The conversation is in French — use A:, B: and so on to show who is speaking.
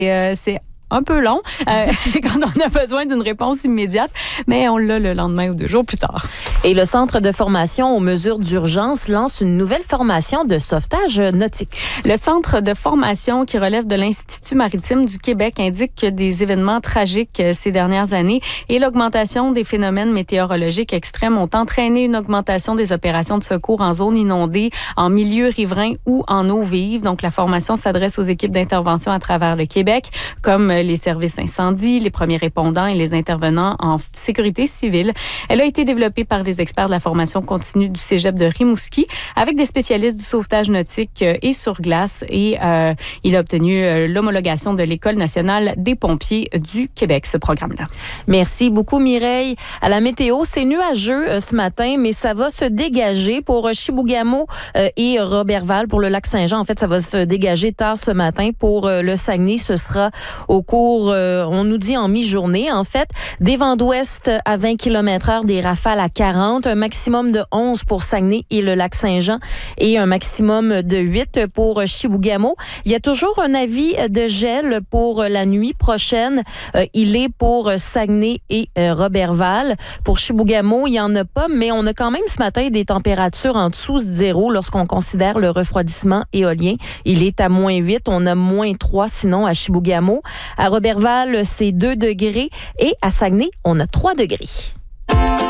A: C'est un peu long quand on a besoin d'une réponse immédiate, mais on l'a le lendemain ou 2 jours plus tard.
B: Et le Centre de formation aux mesures d'urgence lance une nouvelle formation de sauvetage nautique.
A: Le Centre de formation qui relève de l'Institut maritime du Québec indique que des événements tragiques ces dernières années et l'augmentation des phénomènes météorologiques extrêmes ont entraîné une augmentation des opérations de secours en zone inondée, en milieu riverain ou en eau vive. Donc, la formation s'adresse aux équipes d'intervention à travers le Québec, comme les services incendie, les premiers répondants et les intervenants en sécurité civile. Elle a été développée par des experts de la formation continue du Cégep de Rimouski avec des spécialistes du sauvetage nautique et sur glace. Et il a obtenu l'homologation de l'École nationale des pompiers du Québec, ce programme-là.
B: Merci beaucoup, Mireille. À la météo, c'est nuageux ce matin, mais ça va se dégager pour Chibougamau et Roberval. Pour le lac Saint-Jean, en fait, ça va se dégager tard ce matin. Pour le Saguenay, ce sera au cours, on nous dit en mi-journée, en fait, des vents d'ouest à 20 km/h, des rafales à 40, un maximum de 11 pour Saguenay et le lac Saint-Jean et un maximum de 8 pour Chibougamau. Il y a toujours un avis de gel pour la nuit prochaine. Il est pour Saguenay et Roberval. Pour Chibougamau, il n'y en a pas, mais on a quand même ce matin des températures en dessous de 0 lorsqu'on considère le refroidissement éolien. Il est à -8, on a -3 sinon à Chibougamau. À Roberval, c'est 2 degrés et à Saguenay, on a 3 degrés.